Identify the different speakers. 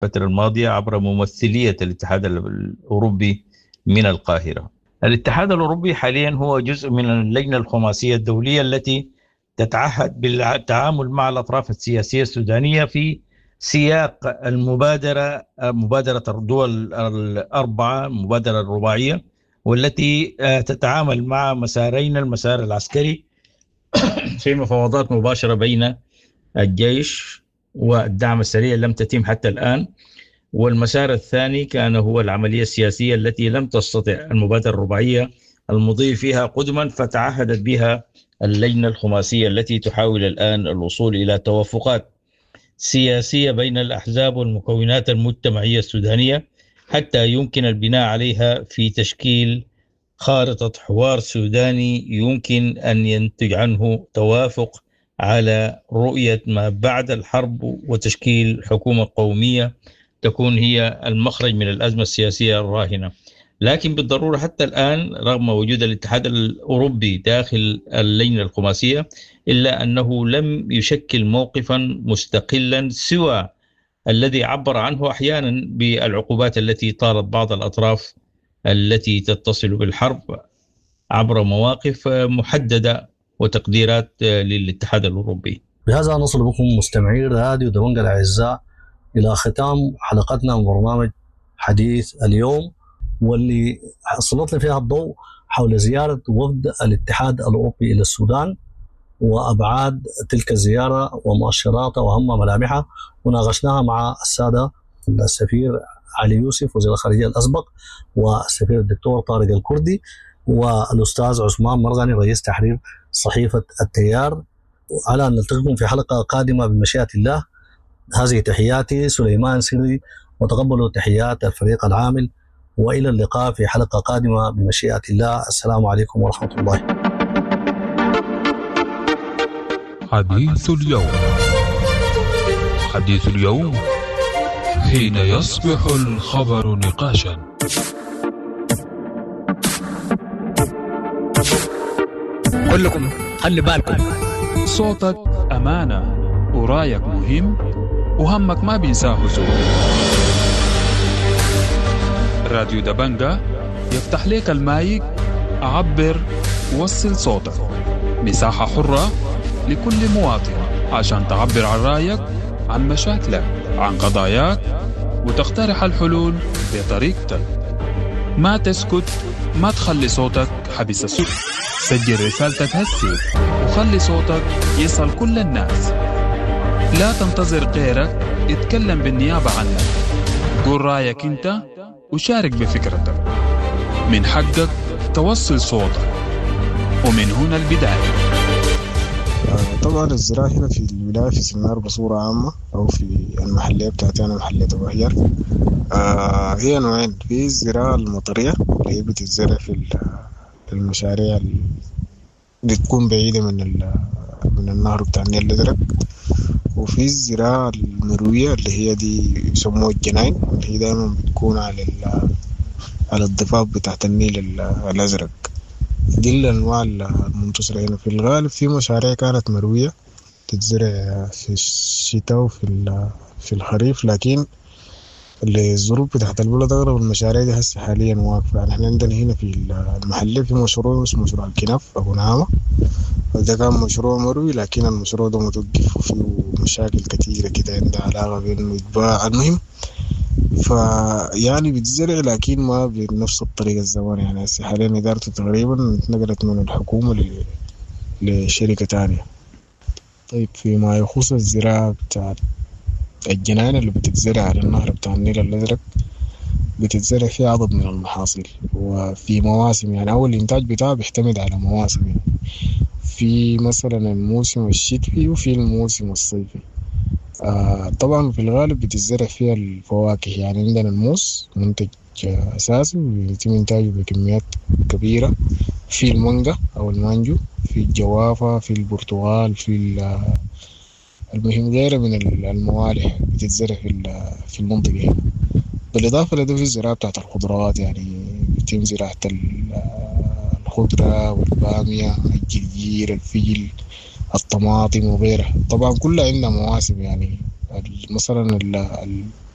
Speaker 1: الفترة الماضية عبر ممثلية الاتحاد الأوروبي من القاهرة. الاتحاد الأوروبي حاليا هو جزء من اللجنة الخماسية الدولية التي تتعهد بالتعامل مع الأطراف السياسية السودانية في سياق مبادرة الدول الأربعة، مبادرة الرباعية، والتي تتعامل مع مسارين: المسار العسكري في مفاوضات مباشرة بين الجيش والدعم السريع لم تتم حتى الآن، والمسار الثاني كان هو العملية السياسية التي لم تستطع المبادرة الرباعية المضي فيها قدما، فتعهدت بها اللجنة الخماسية التي تحاول الآن الوصول إلى توافقات سياسية بين الأحزاب والمكونات المجتمعية السودانية حتى يمكن البناء عليها في تشكيل خارطة حوار سوداني يمكن أن ينتج عنه توافق على رؤية ما بعد الحرب وتشكيل حكومة قومية تكون هي المخرج من الأزمة السياسية الراهنة. لكن بالضرورة حتى الآن رغم وجود الاتحاد الأوروبي داخل اللجنة الخماسية إلا أنه لم يشكل موقفا مستقلا سوى الذي عبر عنه أحيانا بالعقوبات التي طالت بعض الأطراف التي تتصل بالحرب عبر مواقف محددة وتقديرات للاتحاد الأوروبي.
Speaker 2: بهذا نصل بكم مستمعي راديو دبنجة الأعزاء إلى ختام حلقتنا من برنامج حديث اليوم، واللي سلطنا فيها الضوء حول زيارة وفد الاتحاد الأوروبي إلى السودان وأبعاد تلك الزيارة ومؤشراتها وأهم ملامحها، وناقشناها مع السادة السفير علي يوسف وزير الخارجية الأسبق، والسفير الدكتور طارق الكردي، والأستاذ عثمان مرغني رئيس تحرير صحيفة التيار. على أن نلتقيكم في حلقة قادمة بمشيئة الله. هذه تحياتي سليمان سري، وتقبلوا تحيات الفريق العامل، وإلى اللقاء في حلقة قادمة بمشيئة الله. السلام عليكم ورحمة الله.
Speaker 3: حديث اليوم. حديث اليوم حين يصبح الخبر نقاشا.
Speaker 4: كلكم خلي بالكم،
Speaker 5: صوتك أمانة ورايك مهم وهمك ما بينساه زول. راديو دبنجة يفتح لك المايك، عبر وصل صوتك، مساحة حرة لكل مواطن عشان تعبر عن رأيك، عن مشاكلك، عن قضاياك، وتقترح الحلول بطريقتك. ما تسكت، ما تخلي صوتك حبس السوق. سجل رسالتك هسي وخلي صوتك يصل كل الناس. لا تنتظر غيرك يتكلم بالنيابة عنك. قول رأيك انت وشارك بفكرتك. من حقك توصل صوتك، ومن هنا البداية.
Speaker 6: طبعا الزراعة هنا في الولاية في سنار بصورة عامة أو في المحلية بتاعتي أنا محلية أبو هيار، هي نوعين. في الزراعة المطرية اللي هي بتتزرع في المشاريع اللي بتكون بعيدة من النهر بتاع النيل الأزرق، وفي الزراعة المروية اللي هي دي يسموها الجناين، اللي هي دائما بتكون على الضفاف بتاعت النيل الأزرق. دي الأنواع المنتشرة هنا. في الغالب في مشاريع كانت مروية تتزرع في الشتاء وفي الخريف، لكن الظروف بتاعت البلد أغلب المشاريع دي هسه حاليا واقفة. يعني احنا عندنا هنا في المحلة في مشروع اسمه مشروع الكناف أبو نعامة، وده كان مشروع مروي، لكن المشروع ده متوقف وفيه مشاكل كتيرة كده عندها علاقة بأنه يتباع. المهم فيعني بتزرع لكن ما بنفس الطريقة الزمان. يعني هسه حاليا إدارته تقريبا نقلت من الحكومة لشركة تانية. طيب فيما يخص الزراعة بتاع الجناين اللي بتتزرع على النهر بتاع النيل الأزرق، بتتزرع فيه عدد من المحاصيل وفي مواسم. يعني أول الإنتاج بتاعه بيعتمد على مواسم، يعني في مثلا الموسم الشتوي وفي الموسم الصيفي. طبعا في الغالب بتزرع فيها الفواكه. يعني عندنا الموز منتج أساسي ويتم إنتاجه بكميات كبيرة، في المانجا أو المانجو، في الجوافة، في البرتقال، في المهم غيره من الموالح بتتزرع في المنطقة هنا. بالإضافة لده في الزراعة بتاعت الخضروات، يعني بيتم زراعة الخضرة والبامية، الجرجير، الفجل، الطماطم وغيرها. طبعا كلها عندنا مواسم. يعني مثلا